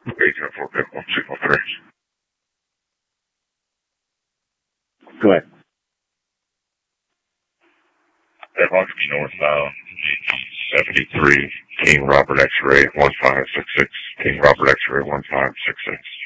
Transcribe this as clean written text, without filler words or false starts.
Agent for Bitcoin Signal 3. Go ahead. Evonsky northbound, GT 73, King Robert X-Ray 1566, King Robert X-Ray 1566.